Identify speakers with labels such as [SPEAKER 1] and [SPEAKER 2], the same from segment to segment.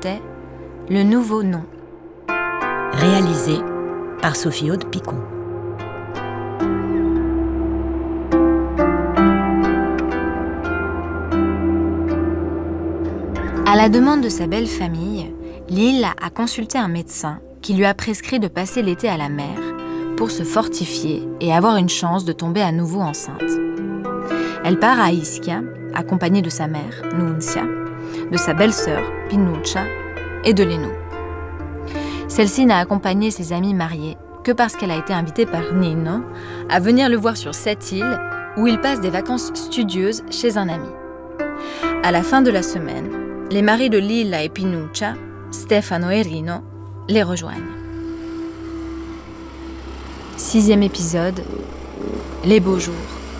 [SPEAKER 1] chantait « Le nouveau nom ».
[SPEAKER 2] Réalisé par Sophie Aude Picon.
[SPEAKER 1] À la demande de sa belle famille, Lil a consulté un médecin qui lui a prescrit de passer l'été à la mer pour se fortifier et avoir une chance de tomber à nouveau enceinte. Elle part à Ischia, accompagnée de sa mère, Nunzia, de sa belle-sœur, Pinuccia, et de Léno. Celle-ci n'a accompagné ses amis mariés que parce qu'elle a été invitée par Nino à venir le voir sur cette île où il passe des vacances studieuses chez un ami. À la fin de la semaine, les maris de Lilla et Pinuccia, Stefano et Rino, les rejoignent. 6e épisode, les beaux jours.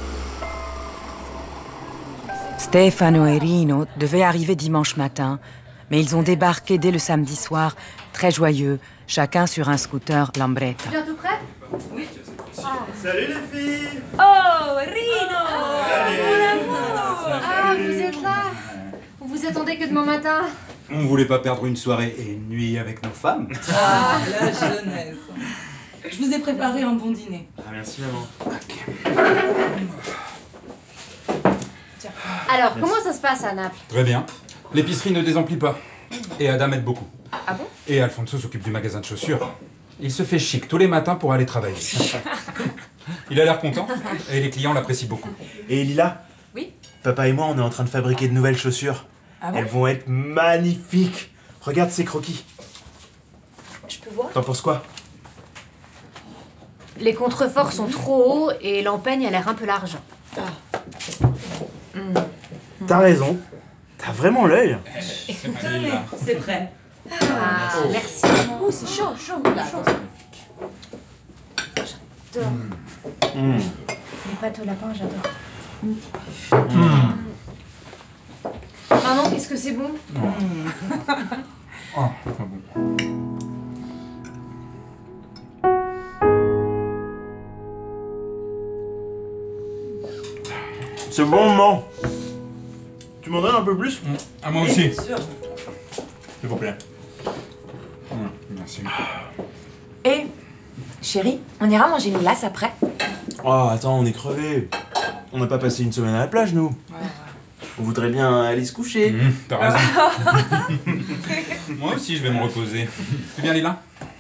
[SPEAKER 3] Stefano et Rino devaient arriver dimanche matin, mais ils ont débarqué dès le samedi soir, très joyeux, chacun sur un scooter Lambretta.
[SPEAKER 4] Tu es tout prêt? Oui.
[SPEAKER 5] Salut les filles!
[SPEAKER 4] Oh, Rino! Mon amour! Ah, vous êtes là? Vous vous attendez que demain matin?
[SPEAKER 5] On voulait pas perdre une soirée et une nuit avec nos femmes.
[SPEAKER 6] Ah, la jeunesse. Je vous ai préparé un bon dîner.
[SPEAKER 5] Ah, merci maman. Ok.
[SPEAKER 6] Tiens.
[SPEAKER 4] Alors, comment ça se passe à Naples?
[SPEAKER 7] Très bien. L'épicerie ne désemplit pas. Et Adam aide beaucoup.
[SPEAKER 4] Ah bon?
[SPEAKER 7] Et Alfonso s'occupe du magasin de chaussures. Il se fait chic tous les matins pour aller travailler. Il a l'air content et les clients l'apprécient beaucoup.
[SPEAKER 5] Et Lila?
[SPEAKER 4] Oui?
[SPEAKER 5] Papa et moi, on est en train de fabriquer de nouvelles chaussures.
[SPEAKER 6] Ah bon?
[SPEAKER 5] Elles vont être magnifiques. Regarde ces croquis.
[SPEAKER 6] Je peux voir?
[SPEAKER 5] T'en penses quoi?
[SPEAKER 4] Les contreforts sont trop hauts et l'empeigne a l'air un peu large.
[SPEAKER 5] T'as raison. T'as vraiment l'œil.
[SPEAKER 6] C'est prêt.
[SPEAKER 4] Ah, merci.
[SPEAKER 6] Oh, c'est chaud. Là, attention.
[SPEAKER 4] J'adore. Les pâtes au lapin, j'adore. Maman, qu'est-ce que c'est bon?
[SPEAKER 7] Oh, pas bon.
[SPEAKER 5] C'est bon, maman. Tu m'en donnes un peu plus?
[SPEAKER 7] À moi aussi,
[SPEAKER 6] Bien sûr.
[SPEAKER 7] s'il vous plaît. Merci.
[SPEAKER 8] Et, chérie, on ira manger une glace après?
[SPEAKER 5] Oh, attends, on est crevés. On n'a pas passé une semaine à la plage, nous. On voudrait bien aller se coucher.
[SPEAKER 7] T'as raison. Moi aussi, je vais me reposer. Tu viens, Lila?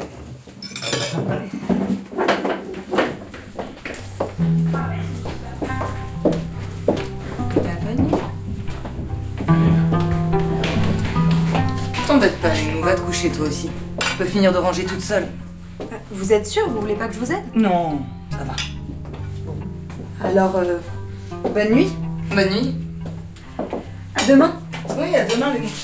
[SPEAKER 6] T'embête pas, Lénou, va te coucher toi aussi. Tu peux finir de ranger toute seule.
[SPEAKER 8] Vous êtes sûre? Vous voulez pas que je vous aide?
[SPEAKER 6] Non, ça va.
[SPEAKER 8] Alors, bonne nuit.
[SPEAKER 6] Bonne nuit.
[SPEAKER 8] À demain.
[SPEAKER 6] Oui, à demain, Lénou.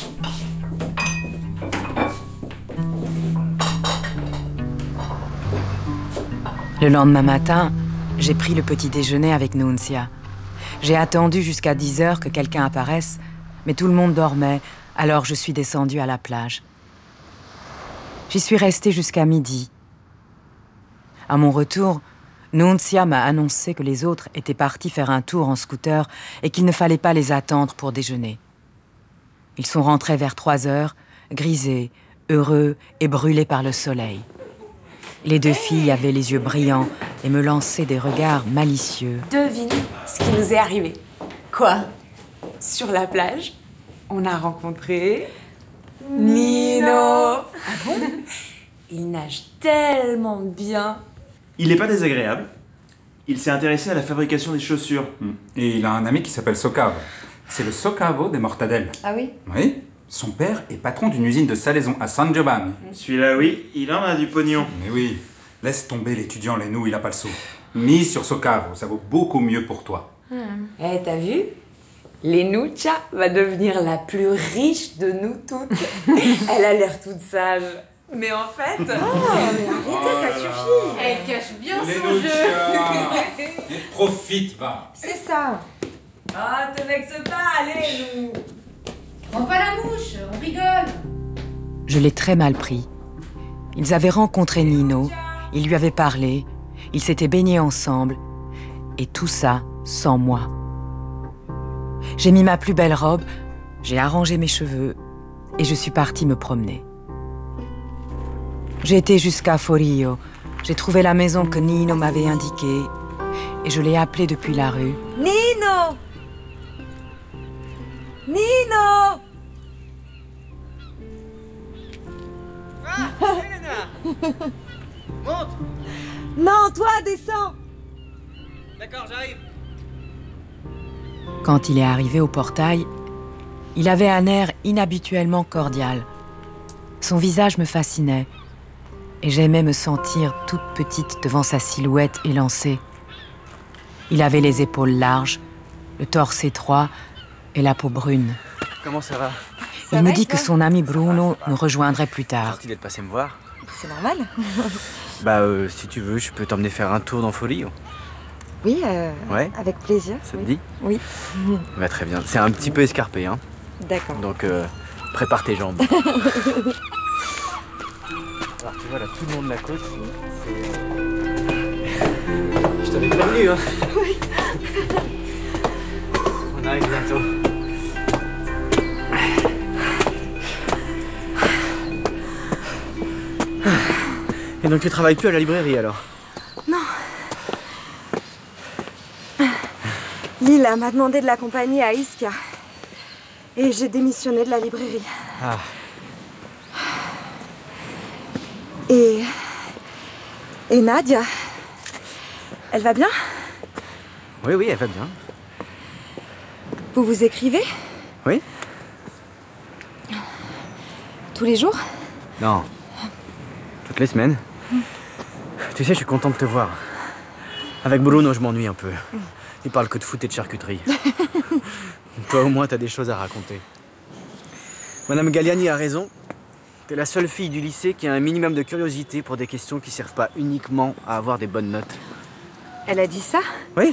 [SPEAKER 3] Le lendemain matin, j'ai pris le petit déjeuner avec Nunzia. J'ai attendu jusqu'à 10h que quelqu'un apparaisse, mais tout le monde dormait, alors je suis descendue à la plage. J'y suis restée jusqu'à midi. À mon retour, Nunzia m'a annoncé que les autres étaient partis faire un tour en scooter et qu'il ne fallait pas les attendre pour déjeuner. Ils sont rentrés vers 3h, grisés, heureux et brûlés par le soleil. Les deux filles avaient les yeux brillants et me lançaient des regards malicieux.
[SPEAKER 8] Devine ce qui nous est arrivé. Quoi? Sur la plage, on a rencontré Nino. Ah bon? Il nage tellement bien.
[SPEAKER 5] Il n'est pas désagréable. Il s'est intéressé à la fabrication des chaussures.
[SPEAKER 7] Et il a un ami qui s'appelle Socavo. C'est le Socavo des Mortadelles.
[SPEAKER 8] Ah oui?
[SPEAKER 7] Oui. Son père est patron d'une usine de salaison à San Giovanni.
[SPEAKER 5] Celui-là, oui, il en a du pognon.
[SPEAKER 7] Mais oui, laisse tomber l'étudiant Lénou, il a pas le sou. Mise sur Socavo, ça vaut beaucoup mieux pour toi.
[SPEAKER 8] Eh, t'as vu? Lenuccia va devenir la plus riche de nous toutes. Elle a l'air toute sage. Mais en fait... Oh, mais arrêtez, ça suffit.
[SPEAKER 4] Elle cache bien son jeu.
[SPEAKER 7] Profite, va.
[SPEAKER 8] C'est ça. Ah, te vexe pas, allez, nous.
[SPEAKER 4] Prends pas la mouche, on rigole.
[SPEAKER 3] Je l'ai très mal pris. Ils avaient rencontré Nino, ils lui avaient parlé, ils s'étaient baignés ensemble, et tout ça sans moi. J'ai mis ma plus belle robe, j'ai arrangé mes cheveux, et je suis partie me promener. J'ai été jusqu'à Forio. J'ai trouvé la maison que Nino m'avait indiquée et je l'ai appelée depuis la rue.
[SPEAKER 8] Nino! Nino!
[SPEAKER 9] Monte!
[SPEAKER 8] Non, toi, descends!
[SPEAKER 9] D'accord, j'arrive.
[SPEAKER 3] Quand il est arrivé au portail, il avait un air inhabituellement cordial. Son visage me fascinait et j'aimais me sentir toute petite devant sa silhouette élancée. Il avait les épaules larges, le torse étroit et la peau brune.
[SPEAKER 9] Comment ça va?
[SPEAKER 3] Il me dit que son ami Bruno nous rejoindrait plus tard.
[SPEAKER 9] Gentil d'être passé me voir.
[SPEAKER 8] C'est normal.
[SPEAKER 9] Bah, si tu veux, je peux t'emmener faire un tour dans Forio.
[SPEAKER 8] Oui,
[SPEAKER 9] Ouais.
[SPEAKER 8] avec plaisir.
[SPEAKER 9] Ça te dit?
[SPEAKER 8] Oui.
[SPEAKER 9] Bah, très bien. C'est un petit peu escarpé, hein.
[SPEAKER 8] D'accord.
[SPEAKER 9] Donc, prépare tes jambes. Alors, tu vois, là, tout le long de la côte, c'est... Je t'avais prévenu, hein.
[SPEAKER 8] Oui.
[SPEAKER 9] On arrive bientôt. Et donc, tu travailles plus à la librairie, alors?
[SPEAKER 8] Lila m'a demandé de l'accompagner à Ischia. Et j'ai démissionné de la librairie.
[SPEAKER 9] Ah.
[SPEAKER 8] Et Nadia, elle va bien?
[SPEAKER 9] Oui, oui, elle va bien.
[SPEAKER 8] Vous vous écrivez?
[SPEAKER 9] Oui?
[SPEAKER 8] Tous les jours?
[SPEAKER 9] Non. Toutes les semaines. Tu sais, je suis content de te voir. Avec Bruno, je m'ennuie un peu. Il parle que de foot et de charcuterie. Toi, au moins, t'as des choses à raconter. Madame Galliani a raison. T'es la seule fille du lycée qui a un minimum de curiosité pour des questions qui servent pas uniquement à avoir des bonnes notes.
[SPEAKER 8] Elle a dit ça?
[SPEAKER 9] Oui.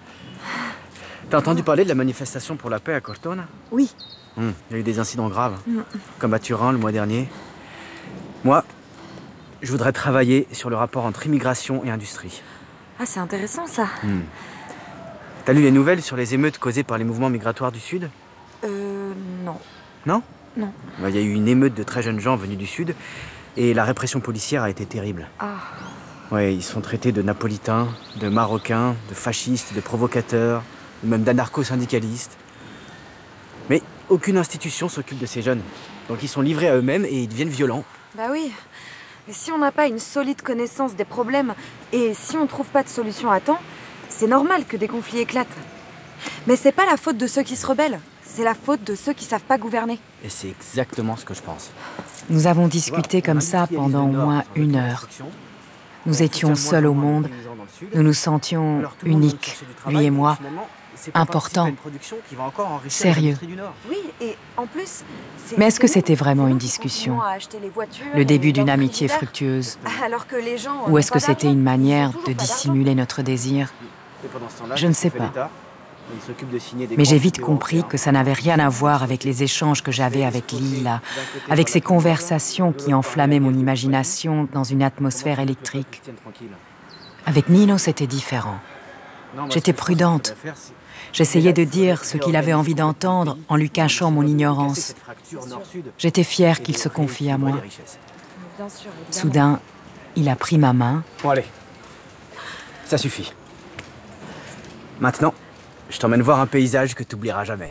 [SPEAKER 9] T'as entendu parler de la manifestation pour la paix à Cortona?
[SPEAKER 8] Oui.
[SPEAKER 9] Il y a eu des incidents graves, comme à Turin le mois dernier. Moi, je voudrais travailler sur le rapport entre immigration et industrie.
[SPEAKER 8] Ah, c'est intéressant ça.
[SPEAKER 9] T'as lu les nouvelles sur les émeutes causées par les mouvements migratoires du Sud?
[SPEAKER 8] Non.
[SPEAKER 9] Non?
[SPEAKER 8] Non.
[SPEAKER 9] Il y a eu une émeute de très jeunes gens venus du Sud et la répression policière a été terrible.
[SPEAKER 8] Ah.
[SPEAKER 9] Ouais, ils sont traités de napolitains, de marocains, de fascistes, de provocateurs, ou même d'anarcho-syndicalistes. Mais aucune institution s'occupe de ces jeunes. Donc ils sont livrés à eux-mêmes et ils deviennent violents.
[SPEAKER 8] Bah oui. Et si on n'a pas une solide connaissance des problèmes et si on trouve pas de solution à temps, c'est normal que des conflits éclatent. Mais c'est pas la faute de ceux qui se rebellent, c'est la faute de ceux qui savent pas gouverner.
[SPEAKER 9] Et c'est exactement ce que je pense.
[SPEAKER 3] Nous avons discuté comme ça pendant au moins 1 heure. Nous étions seuls au monde, nous nous sentions uniques, lui et moi, importants, sérieux.
[SPEAKER 8] Oui, et en plus...
[SPEAKER 3] Mais est-ce que c'était vraiment une discussion? Le début d'une amitié fructueuse?
[SPEAKER 8] Alors que les gens
[SPEAKER 3] Ou est-ce que c'était une manière de dissimuler notre désir? Je ne sais pas. Mais j'ai vite compris que ça n'avait rien à voir avec les échanges que j'avais avec Lila, avec ces conversations qui enflammaient mon imagination dans une atmosphère électrique. Avec Nino, c'était différent. J'étais prudente. J'essayais de dire ce qu'il avait envie d'entendre en lui cachant mon ignorance. J'étais fière qu'il se confie à moi. Soudain, il a pris ma main.
[SPEAKER 9] Bon allez, ça suffit. Maintenant, je t'emmène voir un paysage que tu n'oublieras jamais.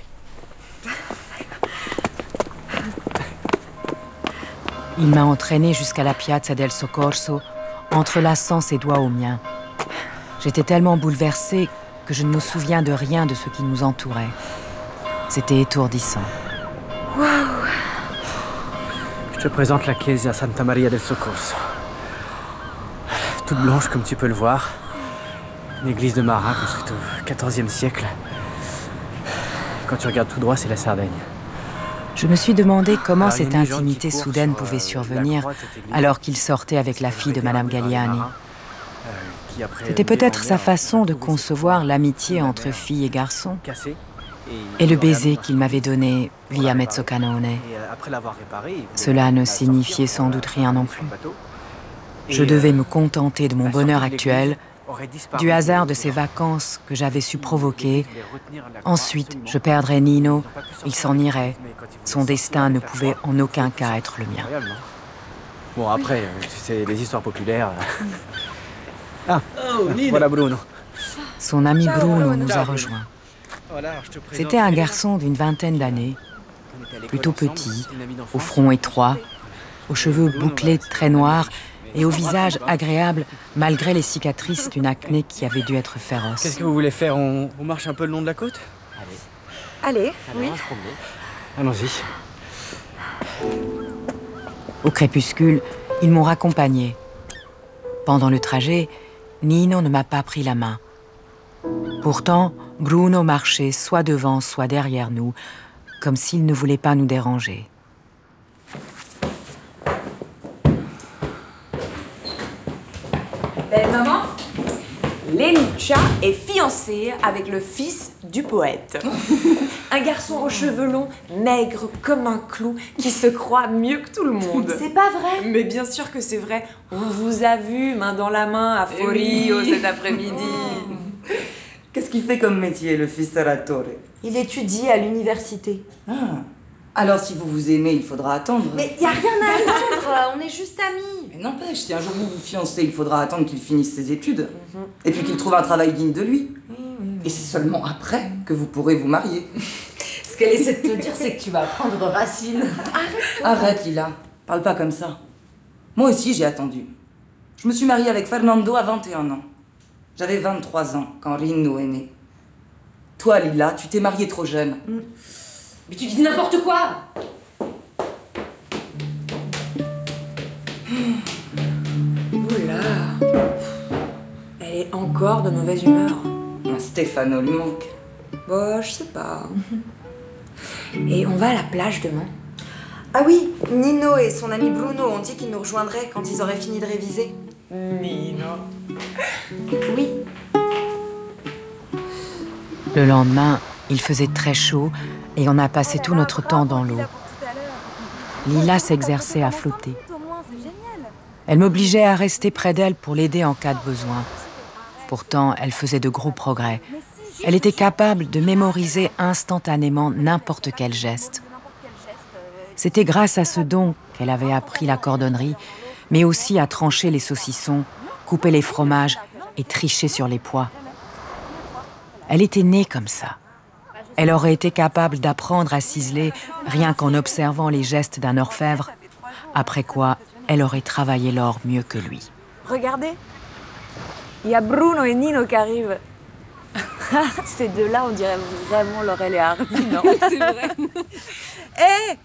[SPEAKER 3] Il m'a entraînée jusqu'à la Piazza del Soccorso, entrelaçant ses doigts aux miens. J'étais tellement bouleversée que je ne me souviens de rien de ce qui nous entourait. C'était étourdissant.
[SPEAKER 8] Waouh!
[SPEAKER 9] Je te présente la Chiesa Santa Maria del Soccorso. Toute blanche comme tu peux le voir. Une église de marins construite au XIVe siècle. Quand tu regardes tout droit, c'est la Sardaigne.
[SPEAKER 3] Je me suis demandé comment cette intimité soudaine pouvait survenir alors qu'il sortait avec la fille de Madame Galliani. C'était peut-être sa façon de concevoir l'amitié entre filles et garçons, et le baiser qu'il m'avait donné via Mezzocanone. Cela ne signifiait sans doute rien non plus. Je devais me contenter de mon bonheur actuel
[SPEAKER 9] aurait disparu.
[SPEAKER 3] Du hasard de ces vacances que j'avais su provoquer, ensuite je perdrais Nino, il s'en irait. Son destin ne pouvait en aucun cas être le mien.
[SPEAKER 9] Incroyable, non? Bon, après, c'est les histoires populaires. Ah, voilà Bruno.
[SPEAKER 3] Son ami Bruno nous a rejoints.
[SPEAKER 9] Voilà, je te présente
[SPEAKER 3] C'était un
[SPEAKER 9] Elena.
[SPEAKER 3] garçon d'une vingtaine d'années,
[SPEAKER 9] On était à l'école
[SPEAKER 3] plutôt
[SPEAKER 9] ensemble,
[SPEAKER 3] petit,
[SPEAKER 9] c'est une amie d'enfance.
[SPEAKER 3] au front étroit, aux cheveux bouclés très noirs et au visage agréable malgré les cicatrices d'une acné qui avait dû être féroce.
[SPEAKER 9] Qu'est-ce que vous voulez faire? On marche un peu le long de la côte?
[SPEAKER 8] Allez,
[SPEAKER 9] Oui. Allons-y.
[SPEAKER 3] Au crépuscule, ils m'ont raccompagné. Pendant le trajet, Nino ne m'a pas pris la main. Pourtant, Bruno marchait soit devant, soit derrière nous, comme s'il ne voulait pas nous déranger.
[SPEAKER 8] Belle maman, Lenucha est fiancée avec le fils du poète. Un garçon aux cheveux longs, maigre comme un clou, qui se croit mieux que tout le monde.
[SPEAKER 4] C'est pas vrai.
[SPEAKER 8] Mais bien sûr que c'est vrai. On vous a vu main dans la main à Forio cet après-midi.
[SPEAKER 6] Qu'est-ce qu'il fait comme métier, le fils Salvatore?
[SPEAKER 4] Il étudie à l'université.
[SPEAKER 6] Ah. Alors, si vous vous aimez, il faudra attendre.
[SPEAKER 4] Mais y a rien à attendre, on est juste amis.
[SPEAKER 6] Mais n'empêche, si un jour vous vous fiancez, il faudra attendre qu'il finisse ses études. Et puis qu'il trouve un travail digne de lui. Et c'est seulement après que vous pourrez vous marier.
[SPEAKER 4] Ce qu'elle essaie de te dire, c'est que tu vas prendre racine.
[SPEAKER 6] Arrête, Lila. Parle pas comme ça. Moi aussi, j'ai attendu. Je me suis mariée avec Fernando à 21 ans. J'avais 23 ans quand Rino est né. Toi, Lila, tu t'es mariée trop jeune.
[SPEAKER 4] Mais tu dis n'importe quoi.
[SPEAKER 8] Oula. Elle est encore de mauvaise humeur.
[SPEAKER 6] Un Stefano lui manque.
[SPEAKER 8] Bon, je sais pas. Et on va à la plage demain.
[SPEAKER 4] Ah oui, Nino et son ami Bruno ont dit qu'ils nous rejoindraient quand ils auraient fini de réviser.
[SPEAKER 8] Nino.
[SPEAKER 4] Oui.
[SPEAKER 3] Le lendemain, il faisait très chaud et on a passé tout notre temps dans l'eau. Lila s'exerçait à flotter. Elle m'obligeait à rester près d'elle pour l'aider en cas de besoin. Pourtant, elle faisait de gros progrès. Elle était capable de mémoriser instantanément n'importe quel geste. C'était grâce à ce don qu'elle avait appris la cordonnerie, mais aussi à trancher les saucissons, couper les fromages et tricher sur les pois. Elle était née comme ça. Elle aurait été capable d'apprendre à ciseler rien qu'en observant les gestes d'un orfèvre, après quoi elle aurait travaillé l'or mieux que lui.
[SPEAKER 8] Regardez. Il y a Bruno et Nino qui arrivent. Ces deux-là, on dirait vraiment Laurel et Hardy, non? C'est vrai. Hé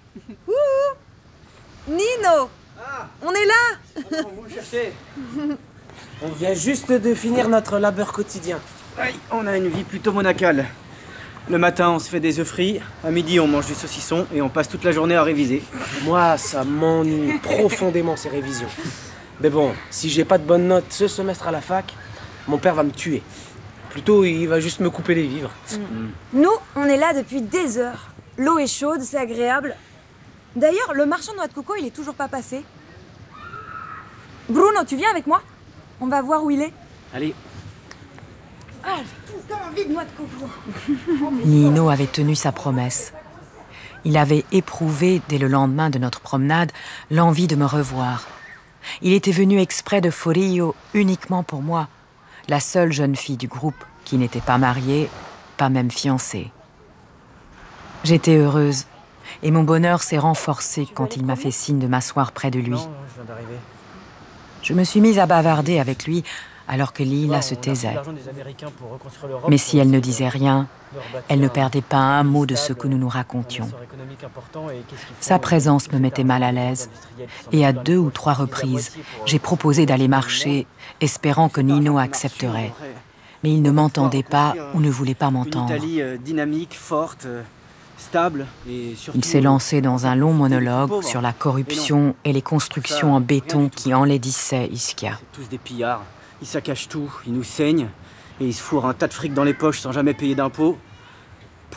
[SPEAKER 8] Nino, on est là.
[SPEAKER 10] Vous cherchez. On vient juste de finir notre labeur quotidien.
[SPEAKER 9] Aïe, on a une vie plutôt monacale. Le matin, on se fait des œufs frits. À midi, on mange du saucisson et on passe toute la journée à réviser.
[SPEAKER 10] Moi, ça m'ennuie profondément ces révisions. Mais bon, si j'ai pas de bonnes notes ce semestre à la fac, mon père va me tuer. Plutôt, il va juste me couper les vivres.
[SPEAKER 11] Nous, on est là depuis des heures. L'eau est chaude, c'est agréable. D'ailleurs, le marchand de noix de coco, il est toujours pas passé. Bruno, tu viens avec moi? On va voir où il est.
[SPEAKER 9] Allez.
[SPEAKER 11] Ah, j'ai tout le temps envie de noix de coco.
[SPEAKER 3] Nino avait tenu sa promesse. Il avait éprouvé, dès le lendemain de notre promenade, l'envie de me revoir. Il était venu exprès de Forio uniquement pour moi, la seule jeune fille du groupe qui n'était pas mariée, pas même fiancée. J'étais heureuse, et mon bonheur s'est renforcé quand il m'a fait signe de m'asseoir près de lui.
[SPEAKER 9] Non, je viens d'arriver.
[SPEAKER 3] Je me suis mise à bavarder avec lui, alors que Lila se taisait. Mais si elle ne disait rien, elle ne perdait pas un mot de ce que nous nous racontions. Sa présence me mettait mal à l'aise, et à 2 ou 3 reprises, j'ai proposé d'aller marcher, espérant que Nino accepterait. Mais il ne m'entendait pas ou ne voulait pas m'entendre.
[SPEAKER 9] Une Italie dynamique, forte, stable et surtout...
[SPEAKER 3] Il s'est lancé dans un long monologue sur la corruption et les constructions en béton qui enlaidissaient Ischia.
[SPEAKER 9] C'est tous des pillards. Ils saccagent tout, ils nous saignent, et ils se fourrent un tas de fric dans les poches sans jamais payer d'impôts.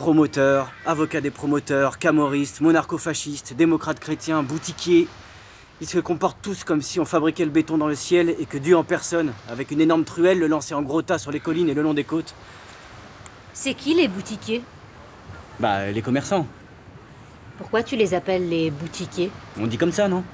[SPEAKER 9] Promoteurs, avocats des promoteurs, camoristes, monarcho-fascistes, démocrates chrétiens, boutiquiers. Ils se comportent tous comme si on fabriquait le béton dans le ciel et que Dieu en personne, avec une énorme truelle, le lançait en gros tas sur les collines et le long des côtes.
[SPEAKER 12] C'est qui les boutiquiers?
[SPEAKER 9] Bah, les commerçants.
[SPEAKER 12] Pourquoi tu les appelles les boutiquiers?
[SPEAKER 9] On dit comme ça, non?